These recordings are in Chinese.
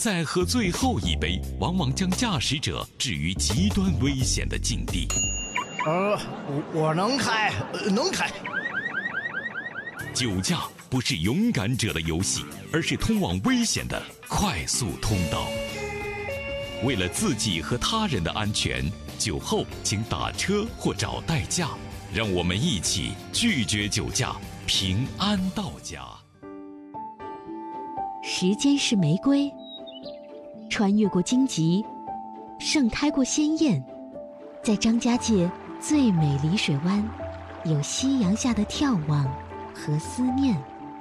再喝最后一杯，往往将驾驶者置于极端危险的境地。 我能开，能开。 酒驾不是勇敢者的游戏，而是通往危险的快速通道。为了自己和他人的安全，酒后请打车或找代驾。让我们一起拒绝酒驾，平安到家。 时间是玫瑰，穿越过荆棘，盛开过鲜艳。在张家界最美丽水湾，有夕阳下的眺望和思念。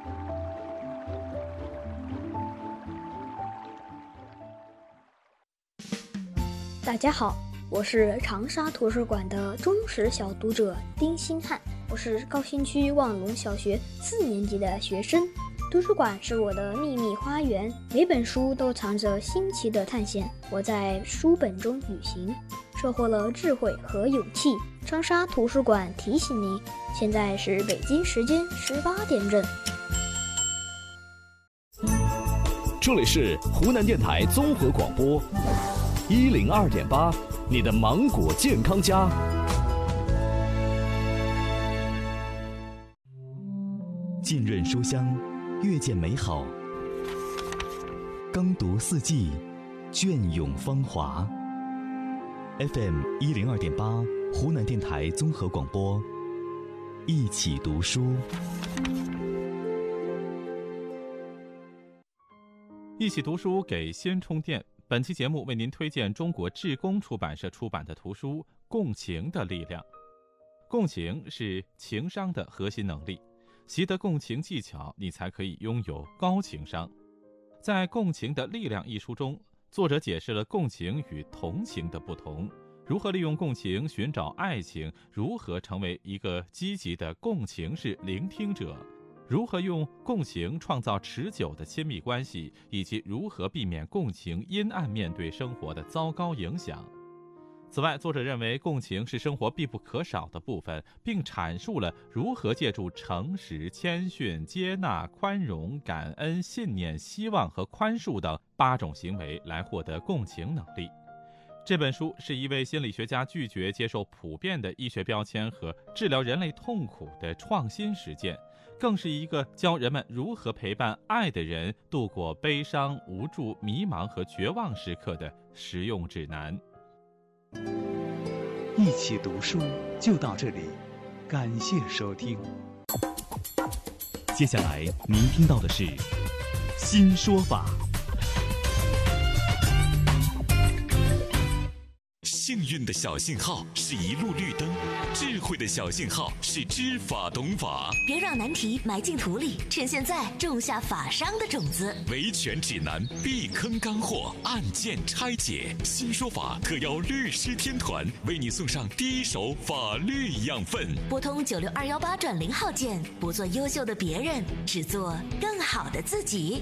大家好，我是长沙图书馆的忠实小读者丁星汉，我是高新区望龙小学4年级的学生。图书馆是我的秘密花园，每本书都藏着新奇的探险。我在书本中旅行，收获了智慧和勇气。长沙图书馆提醒您，现在是北京时间18点整。 这里是湖南电台综合广播102.8，你的芒果健康家。 浸润书香，阅见美好。耕读四季，隽永芳华。FM 102.8，湖南电台综合广播，一起读书。 一起读书给先充电。本期节目为您推荐中国志工出版社出版的图书《共情的力量》。共情是情商的核心能力，习得共情技巧，你才可以拥有高情商。在《共情的力量》一书中，作者解释了共情与同情的不同，如何利用共情寻找爱情，如何成为一个积极的共情式聆听者，如何用共情创造持久的亲密关系，以及如何避免共情阴暗面对生活的糟糕影响。此外，作者认为共情是生活必不可少的部分，并阐述了如何借助诚实、谦逊、接纳、宽容、感恩、信念、希望和宽恕等8种行为来获得共情能力。这本书是一位心理学家拒绝接受普遍的医学标签和治疗人类痛苦的创新实践，更是一个教人们如何陪伴爱的人度过悲伤、无助、迷茫和绝望时刻的实用指南。 一起读书就到这里，感谢收听。 接下来您听到的是新说法。 幸运的小信号是一路绿灯，智慧的小信号是知法懂法。 别让难题埋进土里，趁现在种下法商的种子。 维权指南，避坑干货，案件拆解。新说法特邀律师天团为你送上第一手法律养分。 拨通96218转0号键，不做优秀的别人，只做更好的自己。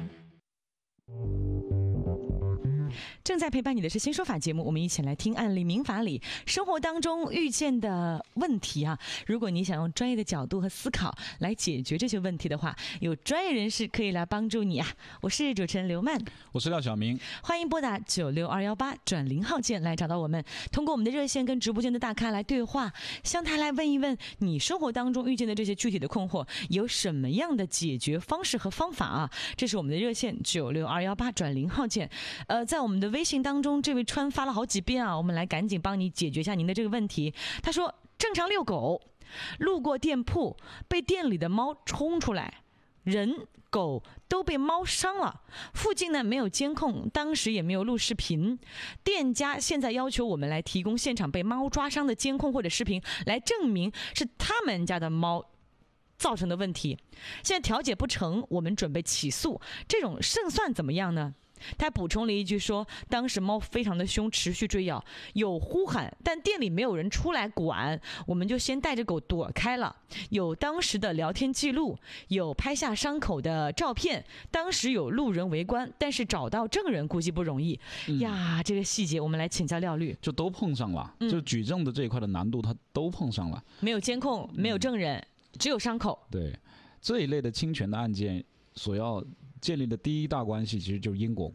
正在陪伴你的是新说法节目，我们一起来听案例民法里生活当中遇见的问题啊。如果你想用专业的角度和思考来解决这些问题的话，有专业人士可以来帮助你啊。我是主持人刘曼， 我是廖晓明， 欢迎拨打96218转0号键来找到我们，通过我们的热线跟直播间的大咖来对话，向他来问一问你生活当中遇见的这些具体的困惑有什么样的解决方式和方法啊。这是我们的热线96218转0号键。在我们的微信当中，这位川发了好几遍啊，我们来赶紧帮你解决一下您的这个问题。他说，正常遛狗，路过店铺，被店里的猫冲出来，人狗都被猫伤了，附近呢没有监控，当时也没有录视频，店家现在要求我们来提供现场被猫抓伤的监控或者视频，来证明是他们家的猫造成的问题。现在调解不成，我们准备起诉，这种胜算怎么样呢？他补充了一句说，当时猫非常的凶，持续追咬，有呼喊，但店里没有人出来管，我们就先带着狗躲开了。有当时的聊天记录，有拍下伤口的照片，当时有路人围观，但是找到证人估计不容易呀。这个细节我们来请教廖律， 就都碰上了，就举证的这一块的难度它都碰上了， 没有监控，没有证人，只有伤口。 对，这一类的侵权的案件所要建立的第一大关系其实就是因果